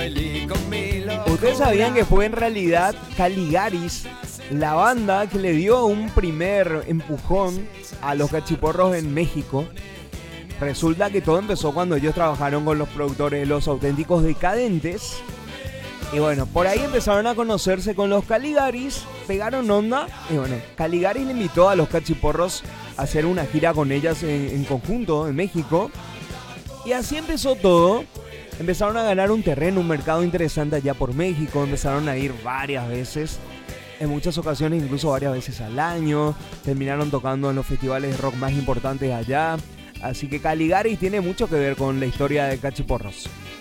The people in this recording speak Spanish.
¿Ustedes sabían que fue en realidad Caligaris la banda que le dio un primer empujón a los cachiporros en México? Resulta que todo empezó cuando ellos trabajaron con los productores Los Auténticos Decadentes. Y bueno, por ahí empezaron a conocerse con los Caligaris, pegaron onda. Y bueno, Caligaris le invitó a los cachiporros a hacer una gira con ellas en conjunto en México. Y así empezó todo. Empezaron a ganar un terreno, un mercado interesante allá por México. Empezaron a ir varias veces. En muchas ocasiones, incluso varias veces al año. Terminaron tocando en los festivales de rock más importantes allá. Así que Caligaris tiene mucho que ver con la historia de Cachiporros.